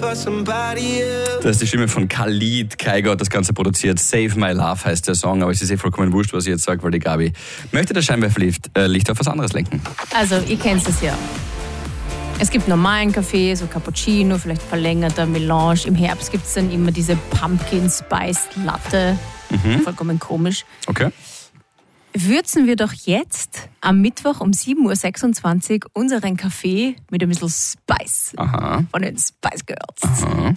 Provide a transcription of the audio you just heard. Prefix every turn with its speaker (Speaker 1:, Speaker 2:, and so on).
Speaker 1: Das ist die Stimme von Khalid. Kygo hat das Ganze produziert. Save My Love heißt der Song, aber es ist vollkommen wurscht, was ich jetzt sage, weil die Gabi möchte das Scheinwerferlicht auf was anderes lenken.
Speaker 2: Also, ihr kennt es ja. Es gibt normalen Kaffee, so Cappuccino, vielleicht verlängerter Melange. Im Herbst gibt es dann immer diese Pumpkin Spiced Latte. Vollkommen komisch.
Speaker 1: Okay.
Speaker 2: Würzen wir doch jetzt am Mittwoch um 7.26 Uhr unseren Kaffee mit ein bisschen Spice.
Speaker 1: Aha.
Speaker 2: Von den Spice Girls.
Speaker 1: Aha.